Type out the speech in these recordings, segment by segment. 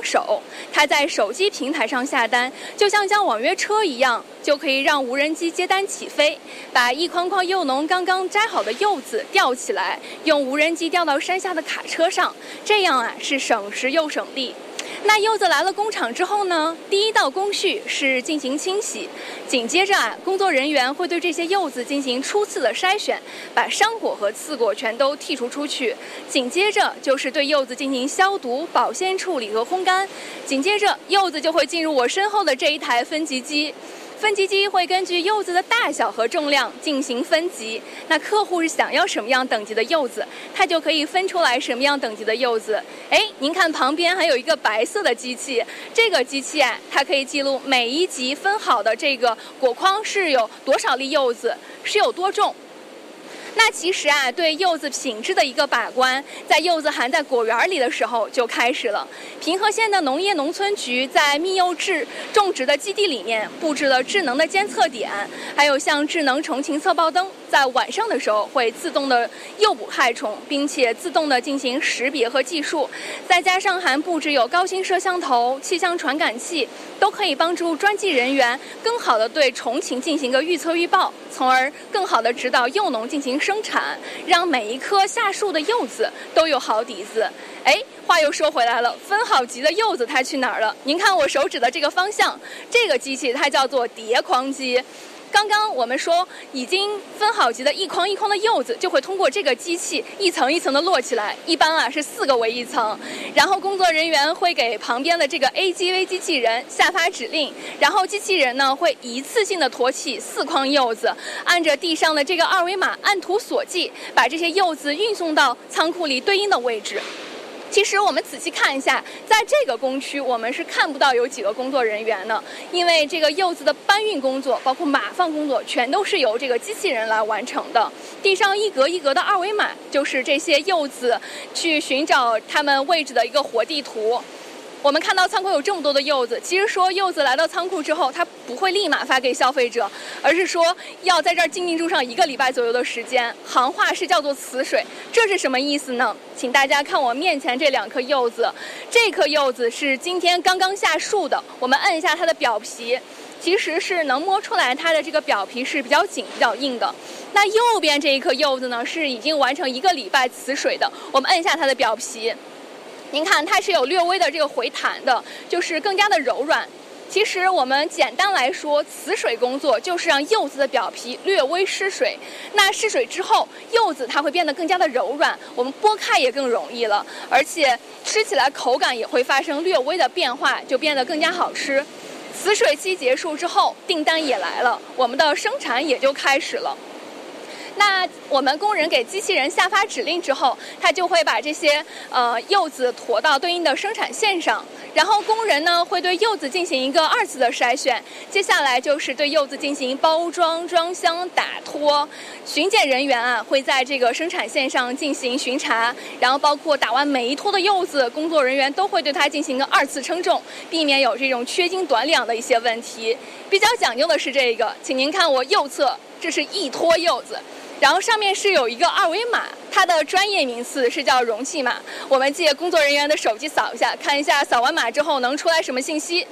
手，它在手机平台上下单，就像将网约车一样，就可以让无人机接单起飞，把一筐筐柚农刚刚摘好的柚子吊起来，用无人机吊到山下的卡车上，这样啊是省时又省力。那柚子来了工厂之后呢，第一道工序是进行清洗，紧接着啊，工作人员会对这些柚子进行初次的筛选，把伤果和刺果全都剔除出去。紧接着就是对柚子进行消毒、保鲜处理和烘干。紧接着，柚子就会进入我身后的这一台分级机。分级机会根据柚子的大小和重量进行分级，那客户是想要什么样等级的柚子，它就可以分出来什么样等级的柚子。您看旁边还有一个白色的机器，这个机器啊，它可以记录每一级分好的这个果筐是有多少粒柚子，是有多重。那其实啊，对柚子品质的一个把关，在柚子还在果园里的时候就开始了。平和县的农业农村局在蜜柚种植的基地里面布置了智能的监测点，还有像智能虫禽测报灯，在晚上的时候会自动的诱捕害虫，并且自动的进行识别和计数。再加上还布置有高清摄像头、气象传感器，都可以帮助专技人员更好的对虫禽进行个预测预报，从而更好的指导柚农进行生产，让每一颗下树的柚子都有好底子。话又说回来了，分好级的柚子它去哪儿了？您看我手指的这个方向，这个机器它叫做叠筐机。刚刚我们说已经分好级的一筐一筐的柚子就会通过这个机器一层一层的摞起来，一般啊是4个为一层，然后工作人员会给旁边的这个 AGV 机器人下发指令，然后机器人呢会一次性的驮起4筐柚子，按着地上的这个二维码按图索骥，把这些柚子运送到仓库里对应的位置。其实我们仔细看一下，在这个工区我们是看不到有几个工作人员的，因为这个柚子的搬运工作包括码放工作全都是由这个机器人来完成的。地上一格一格的二维码就是这些柚子去寻找它们位置的一个活地图。我们看到仓库有这么多的柚子，其实说柚子来到仓库之后，它不会立马发给消费者，而是说要在这儿静住上1个礼拜左右的时间，行话是叫做磁水。这是什么意思呢？请大家看我面前这2颗柚子，这颗柚子是今天刚刚下树的，我们摁一下它的表皮，其实是能摸出来它的这个表皮是比较紧比较硬的。那右边这一颗柚子呢，是已经完成1个礼拜磁水的，我们摁一下它的表皮，您看它是有略微的这个回弹的，就是更加的柔软。其实我们简单来说，磁水工作就是让柚子的表皮略微失水。那失水之后，柚子它会变得更加的柔软，我们剥开也更容易了，而且吃起来口感也会发生略微的变化，就变得更加好吃。磁水期结束之后，订单也来了，我们的生产也就开始了。那我们工人给机器人下发指令之后，它就会把这些柚子驮到对应的生产线上，然后工人呢会对柚子进行一个2次的筛选，接下来就是对柚子进行包装、装箱、打托。巡检人员啊会在这个生产线上进行巡查，然后包括打完每一托的柚子，工作人员都会对它进行一个2次称重，避免有这种缺斤短两的一些问题。比较讲究的是这个，请您看我右侧，这是1托柚子。然后上面是有一个2维码，它的专业名词是叫容器码。我们借工作人员的手机扫一下，看一下扫完码之后能出来什么信息。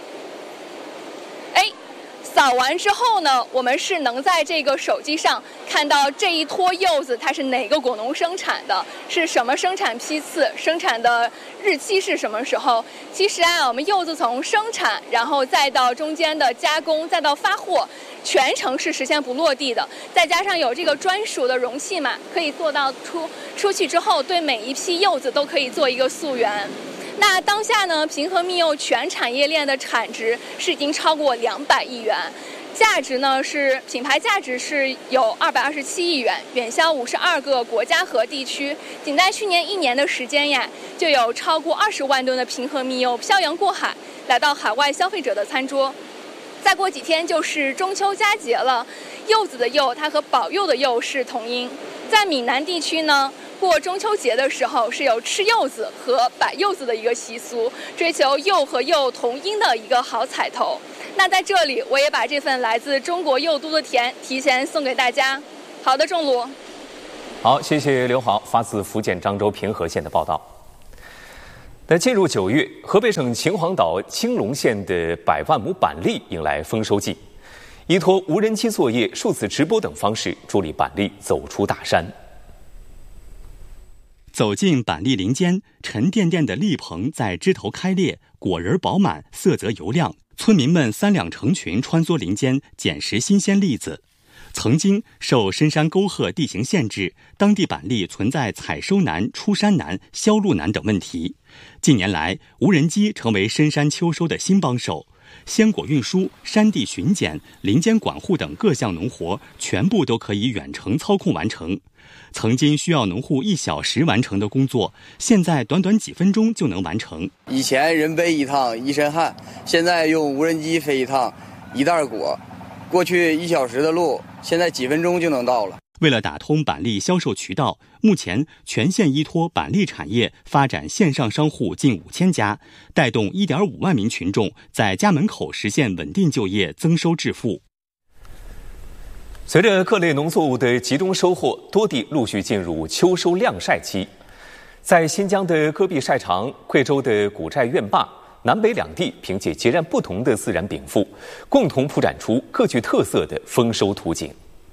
扫完之后呢，我们是能在这个手机上看到这一托柚子它是哪个果农生产的，是什么生产批次，生产的日期是什么时候。其实啊，我们柚子从生产，然后再到中间的加工，再到发货，全程是实现不落地的。再加上有这个专属的容器码，可以做到出去之后对每一批柚子都可以做一个溯源。那当下呢，平和蜜柚全产业链的产值是已经超过200亿元，价值呢是品牌价值是有227亿元，远销52个国家和地区。仅在去年1年的时间呀，就有超过20万吨的平和蜜柚漂洋过海，来到海外消费者的餐桌。再过几天就是中秋佳节了，柚子的柚它和保佑的佑是同音。在闽南地区呢，过中秋节的时候是有吃柚子和摆柚子的一个习俗，追求柚和柚同音的一个好彩头。那在这里我也把这份来自中国柚都的甜提前送给大家。好的，仲鲁。 好，谢谢刘豪发自福建漳州平和县的报道。 那进入9月，河北省秦皇岛青龙县的100万亩板栗迎来丰收季，依托无人机作业、数字直播等方式，助力板栗走出大山。 走进板栗林间，沉甸甸的栗棚在枝头开裂，果仁饱满，色泽油亮。村民们3两成群穿梭林间，捡拾新鲜栗子。曾经受深山沟壑地形限制，当地板栗存在采收难、出山难、销路难等问题。近年来，无人机成为深山秋收的新帮手，鲜果运输、山地巡检、林间管护等各项农活，全部都可以远程操控完成。曾经需要农户1小时完成的工作，现在短短几分钟就能完成。 以前人背一趟一身汗，现在用无人机飞一趟一袋果，过去1小时的路，现在几分钟就能到了。 为了打通板栗销售渠道，目前全县依托板栗产业发展线上商户近5000家，带动1.5万名群众在家门口实现稳定就业、增收致富。 随着各类农作物的集中收获，多地陆续进入秋收晾晒期。在新疆的戈壁晒场、贵州的古寨院坝，南北两地凭借截然不同的自然禀赋，共同铺展出各具特色的丰收图景。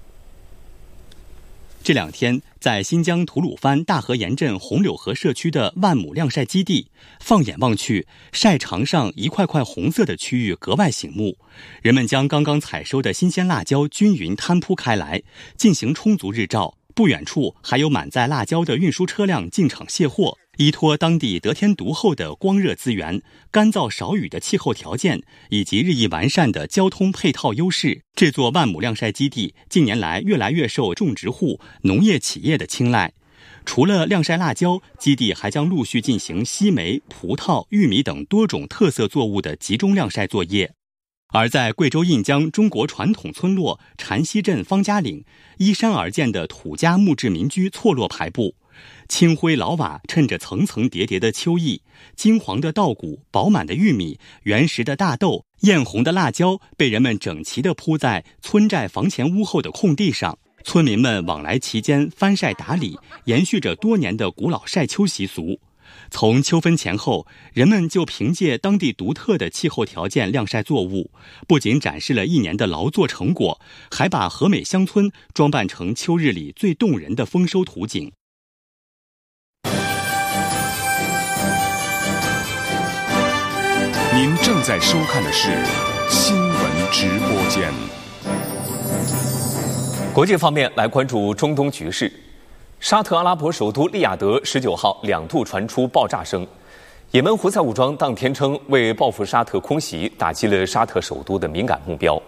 这2天，在新疆吐鲁番大河沿镇红柳河社区的万亩晾晒基地，放眼望去，晒场上一块块红色的区域格外醒目。人们将刚刚采收的新鲜辣椒均匀摊铺开来，进行充足日照。不远处还有满载辣椒的运输车辆进场卸货。依托当地得天独厚的光热资源、干燥少雨的气候条件以及日益完善的交通配套优势，这座万亩晾晒基地近年来越来越受种植户、农业企业的青睐。除了晾晒辣椒，基地还将陆续进行西梅、葡萄、玉米等多种特色作物的集中晾晒作业。而在贵州印江中国传统村落禅溪镇方家岭，依山而建的土家木质民居错落排布，青灰老瓦衬着层层叠叠的秋意，金黄的稻谷、饱满的玉米、原石的大豆、艳红的辣椒被人们整齐地铺在村寨房前屋后的空地上。村民们往来其间翻晒打理，延续着多年的古老晒秋习俗。从秋分前后，人们就凭借当地独特的气候条件晾晒作物，不仅展示了1年的劳作成果，还把和美乡村装扮成秋日里最动人的丰收图景。 您正在收看的是新闻直播间。 国际方面，来关注中东局势。沙特阿拉伯首都利雅得19号2度传出爆炸声，也门胡塞武装当天称为报复沙特空袭，打击了沙特首都的敏感目标。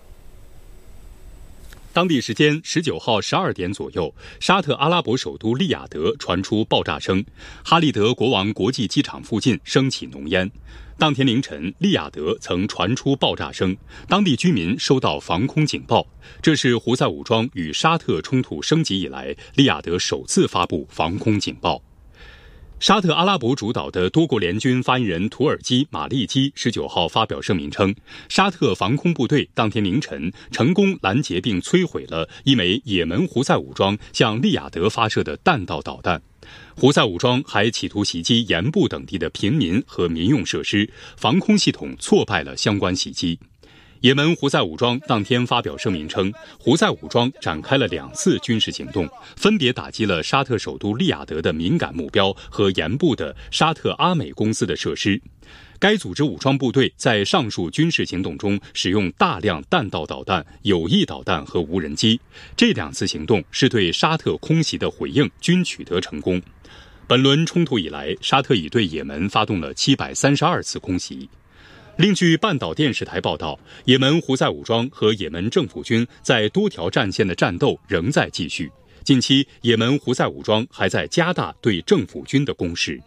当地时间19号12点左右，沙特阿拉伯首都利雅得传出爆炸声，哈利德国王国际机场附近升起浓烟。当天凌晨，利雅得曾传出爆炸声，当地居民收到防空警报。这是胡塞武装与沙特冲突升级以来，利雅得首次发布防空警报。沙特阿拉伯主导的多国联军发言人土耳其马利基19号发表声明称，沙特防空部队当天凌晨成功拦截并摧毁了一枚也门胡塞武装向利雅得发射的弹道导弹。胡塞武装还企图袭击盐部等地的平民和民用设施，防空系统挫败了相关袭击。也门胡塞武装当天发表声明称，胡塞武装展开了2次军事行动，分别打击了沙特首都利雅得的敏感目标和盐部的沙特阿美公司的设施。该组织武装部队在上述军事行动中使用大量弹道导弹、有翼导弹和无人机，这2次行动是对沙特空袭的回应，均取得成功。本轮冲突以来，沙特已对也门发动了732次空袭。另据半岛电视台报道，也门胡塞武装和也门政府军在多条战线的战斗仍在继续。近期，也门胡塞武装还在加大对政府军的攻势。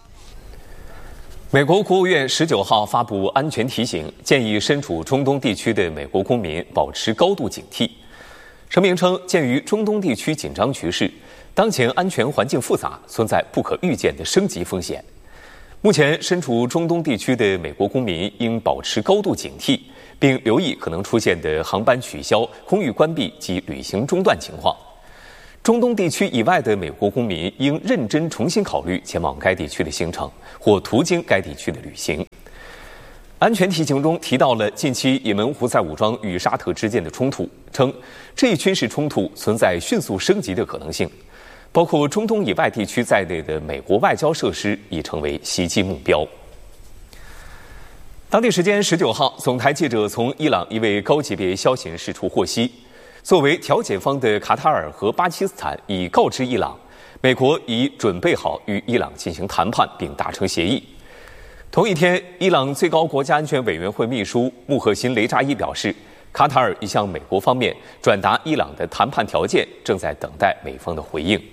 美国国务院19号发布安全提醒，建议身处中东地区的美国公民保持高度警惕。声明称，鉴于中东地区紧张局势，当前安全环境复杂，存在不可预见的升级风险。目前身处中东地区的美国公民应保持高度警惕，并留意可能出现的航班取消、空域关闭及旅行中断情况。 中东地区以外的美国公民应认真重新考虑前往该地区的行程或途经该地区的旅行。安全提醒中提到了近期也门胡塞武装与沙特之间的冲突，称这一军事冲突存在迅速升级的可能性，包括中东以外地区在内的美国外交设施已成为袭击目标。当地时间19号，总台记者从伊朗一位高级别消息人士处获悉，作为调解方的卡塔尔和巴基斯坦已告知伊朗，美国已准备好与伊朗进行谈判并达成协议。同一天，伊朗最高国家安全委员会秘书穆赫辛·雷扎伊表示，卡塔尔已向美国方面转达伊朗的谈判条件，正在等待美方的回应。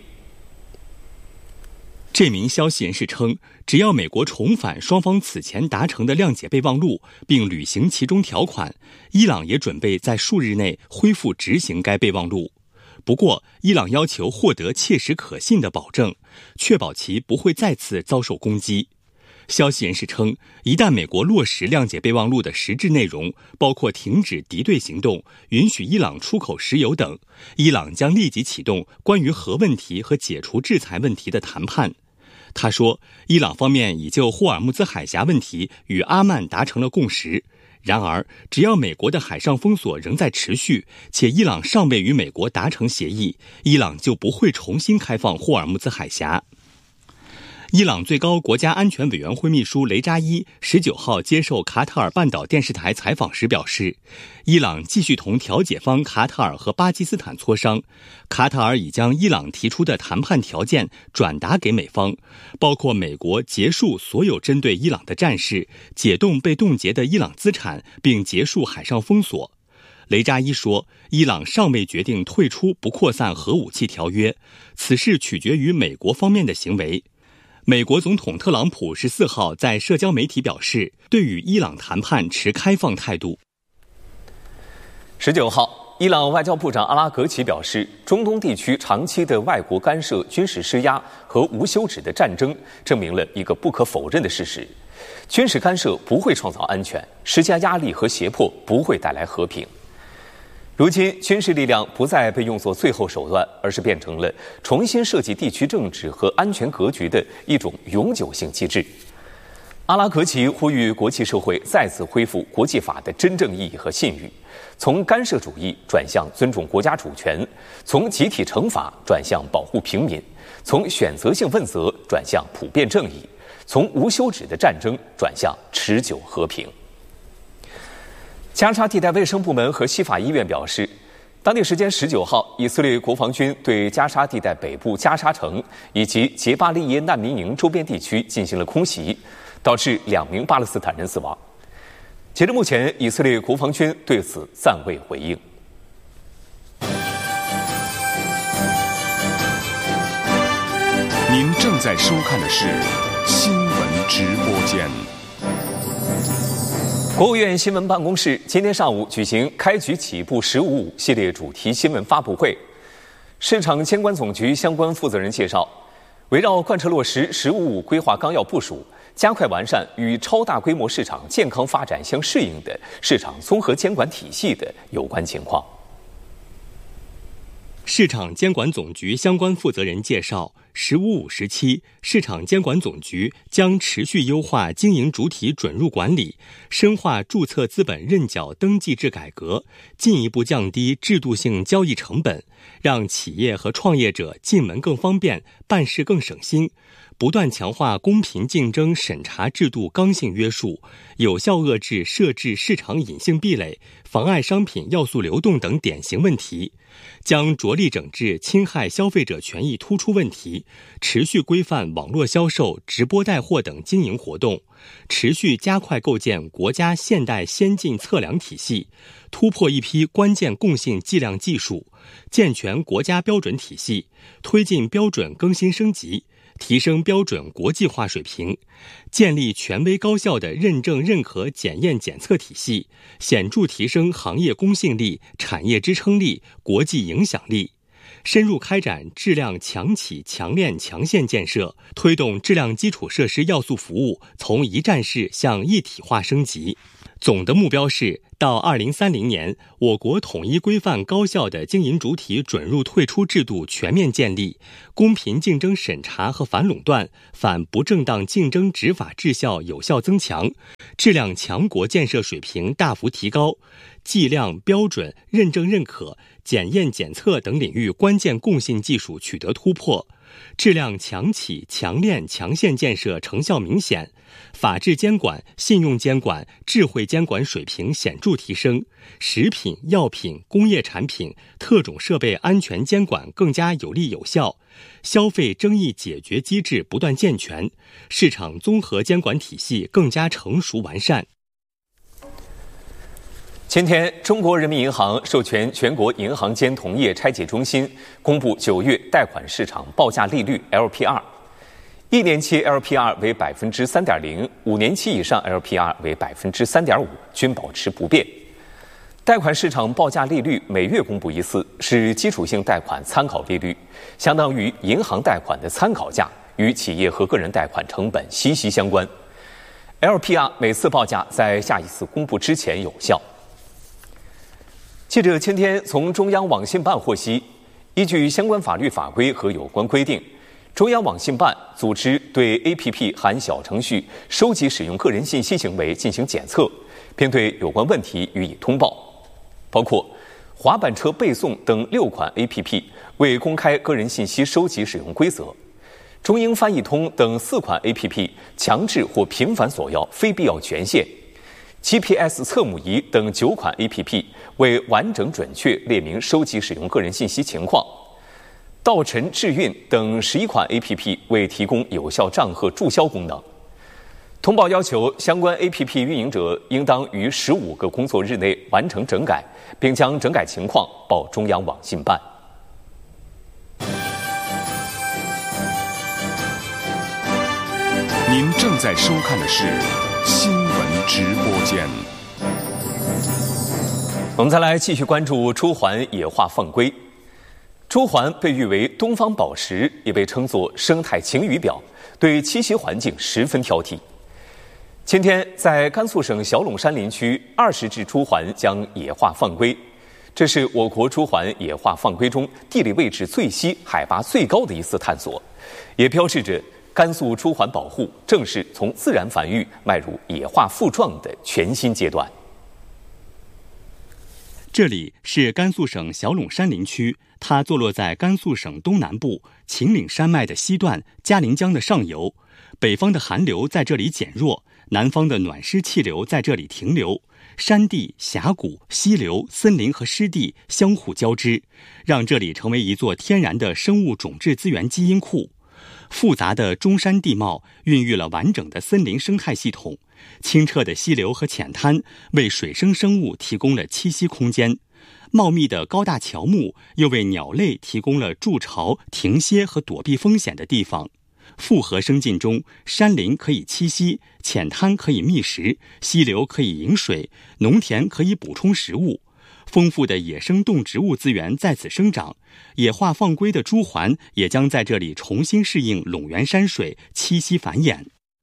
这名消息人士称，只要美国重返双方此前达成的谅解备忘录，并履行其中条款，伊朗也准备在数日内恢复执行该备忘录。不过，伊朗要求获得切实可信的保证，确保其不会再次遭受攻击。消息人士称，一旦美国落实谅解备忘录的实质内容，包括停止敌对行动、允许伊朗出口石油等，伊朗将立即启动关于核问题和解除制裁问题的谈判。他说，伊朗方面已就霍尔木兹海峡问题与阿曼达成了共识。然而，只要美国的海上封锁仍在持续，且伊朗尚未与美国达成协议，伊朗就不会重新开放霍尔木兹海峡。伊朗最高国家安全委员会秘书雷扎伊19号接受卡塔尔半岛电视台采访时表示，伊朗继续同调解方卡塔尔和巴基斯坦磋商，卡塔尔已将伊朗提出的谈判条件转达给美方，包括美国结束所有针对伊朗的战事，解冻被冻结的伊朗资产，并结束海上封锁。雷扎伊说，伊朗尚未决定退出不扩散核武器条约，此事取决于美国方面的行为。美国总统特朗普14号在社交媒体表示，对与伊朗谈判持开放态度。 19号，伊朗外交部长阿拉格齐表示，中东地区长期的外国干涉、军事施压和无休止的战争，证明了一个不可否认的事实：军事干涉不会创造安全，施加压力和胁迫不会带来和平。如今，军事力量不再被用作最后手段，而是变成了重新设计地区政治和安全格局的一种永久性机制。阿拉格齐呼吁国际社会再次恢复国际法的真正意义和信誉，从干涉主义转向尊重国家主权，从集体惩罚转向保护平民，从选择性问责转向普遍正义，从无休止的战争转向持久和平。加沙地带卫生部门和西法医院表示，当地时间19号，以色列国防军对加沙地带北部加沙城以及杰巴利耶难民营周边地区进行了空袭，导致2名巴勒斯坦人死亡。截至目前，以色列国防军对此暂未回应。 您正在收看的是新闻直播间。 国务院新闻办公室今天上午举行开局起步“15.5”系列主题新闻发布会。市场监管总局相关负责人介绍，围绕贯彻落实“15.5”规划纲要部署，加快完善与超大规模市场健康发展相适应的市场综合监管体系的有关情况。 市场监管总局相关负责人介绍，“15.5”时期，市场监管总局将持续优化经营主体准入管理，深化注册资本认缴登记制改革，进一步降低制度性交易成本，让企业和创业者进门更方便，办事更省心，不断强化公平竞争审查制度刚性约束，有效遏制设置市场隐性壁垒、妨碍商品要素流动等典型问题，将着力整治侵害消费者权益突出问题，持续规范网络销售、直播带货等经营活动，持续加快构建国家现代先进测量体系，突破一批关键共性计量技术，健全国家标准体系，推进标准更新升级，提升标准国际化水平，建立权威高效的认证认可检验检测体系，显著提升行业公信力、产业支撑力、国际影响力，深入开展质量强企强链强线建设，推动质量基础设施要素服务从一站式向一体化升级。 总的目标是到2030年，我国统一规范高效的经营主体准入退出制度全面建立，公平竞争审查和反垄断、反不正当竞争执法质效有效增强，质量强国建设水平大幅提高，计量、标准、认证认可、检验检测等领域关键共性技术取得突破，质量强企、强链、强线建设成效明显，法治监管、信用监管、智慧监管水平显著提升，食品、药品、工业产品、特种设备安全监管更加有力有效，消费争议解决机制不断健全，市场综合监管体系更加成熟完善。 前天，中国人民银行授权全国银行间同业拆解中心公布9月贷款市场报价利率 LPR，1年期 LPR 为 3.0%，5年期以上 LPR 为 3.5%， 均保持不变。贷款市场报价利率每月公布一次，是基础性贷款参考利率，相当于银行贷款的参考价，与企业和个人贷款成本息息相关。LPR 每次报价在下一次公布之前有效。记者前天从中央网信办获悉，依据相关法律法规和有关规定，中央网信办组织对 APP 含小程序收集使用个人信息行为进行检测，并对有关问题予以通报，包括滑板车背诵等6款 APP 未公开个人信息收集使用规则，中英翻译通等4款 APP 强制或频繁索要非必要权限，GPS 测母仪等9款 APP 为完整准确列明收集使用个人信息情况，稻城智运等11款 APP 未提供有效账贺注销功能。通报要求相关 APP 运营者应当于15个工作日内完成整改，并将整改情况报中央网信办。 您正在收看的是新闻直播间。 我们再来继续关注朱鹮野化放归。朱鹮被誉为东方宝石，也被称作生态晴雨表，对栖息环境十分挑剔。今天，在甘肃省小陇山林区，20只朱鹮将野化放归，这是我国朱鹮野化放归中地理位置最西、海拔最高的一次探索，也标志着甘肃朱鹮保护正式从自然繁育迈入野化复壮的全新阶段。 这里是甘肃省小陇山林区，它坐落在甘肃省东南部秦岭山脉的西段，嘉陵江的上游。北方的寒流在这里减弱，南方的暖湿气流在这里停留，山地、峡谷、溪流、森林和湿地相互交织，让这里成为一座天然的生物种质资源基因库。复杂的中山地貌孕育了完整的森林生态系统，清澈的溪流和浅滩为水生生物提供了栖息空间，茂密的高大乔木又为鸟类提供了筑巢、停歇和躲避风险的地方。复合生境中，山林可以栖息，浅滩可以觅食，溪流可以饮水，农田可以补充食物，丰富的野生动植物资源在此生长。野化放归的朱鹮也将在这里重新适应陇源山水，栖息繁衍。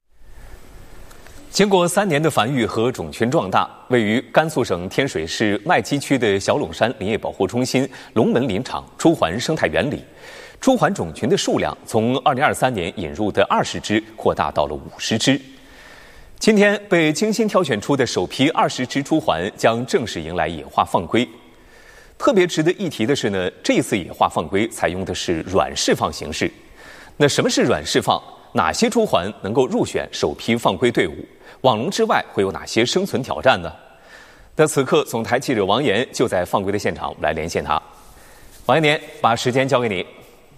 经过3年的繁育和种群壮大，位于甘肃省天水市麦积区的小陇山林业保护中心龙门林场朱鹮生态园里，朱鹮种群的数量从2023年引入的20只扩大到了50只。今天被精心挑选出的首批20只朱鹮将正式迎来野化放归。特别值得一提的是呢，这次野化放归采用的是软释放形式。那什么是软释放？哪些朱鹮能够入选首批放归队伍？网笼之外会有哪些生存挑战呢？那此刻，总台记者王岩就在放归的现场，我们来连线他。王岩，把时间交给你。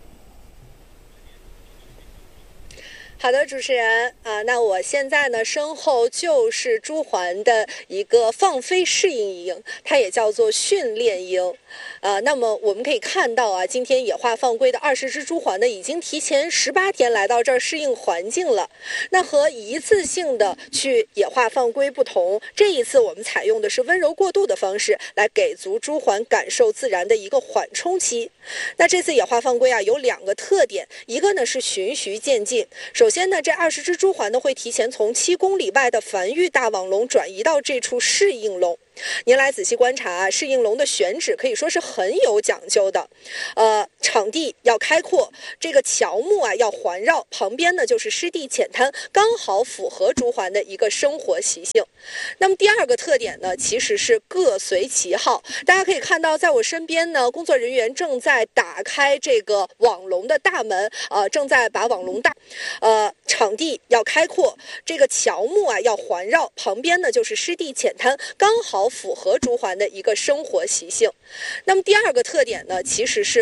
好的，主持人那我现在呢身后就是朱鹮的一个放飞适应营，它也叫做训练营。那么我们可以看到今天野化放归的20只朱鹮呢，已经提前18天来到这儿适应环境了。那和一次性的去野化放归不同，这一次我们采用的是温柔过渡的方式，来给足朱鹮感受自然的一个缓冲期。那这次野化放归有2个特点，一个呢是循序渐进，首先先呢，这20只朱鹮呢会提前从7公里外的繁育大网笼转移到这处适应笼。您来仔细观察，适应笼的选址可以说是很有讲究的，场地要开阔，这个乔木啊要环绕，旁边呢就是湿地浅滩，刚好符合朱鹮的一个生活习性。那么第二个特点呢，其实是各随其好。大家可以看到，在我身边呢，工作人员正在打开这个网笼的大门，正在把网笼场地要开阔，这个乔木啊要环绕，旁边呢就是湿地浅滩，刚好符合朱鹮的一个生活习性。那么第二个特点呢，其实是